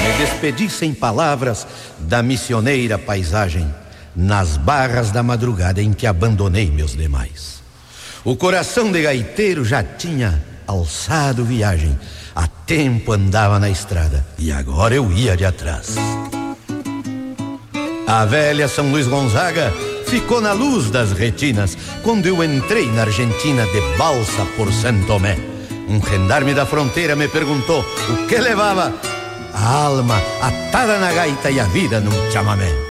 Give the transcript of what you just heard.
Me despedi sem palavras da missioneira paisagem, nas barras da madrugada em que abandonei meus demais. O coração de gaiteiro já tinha alçado viagem, há tempo andava na estrada e agora eu ia de atrás. A velha São Luís Gonzaga ficou na luz das retinas quando eu entrei na Argentina de balsa por Santo Tomé. Um gendarme da fronteira me perguntou o que levava: a alma atada na gaita e a vida num chamamé.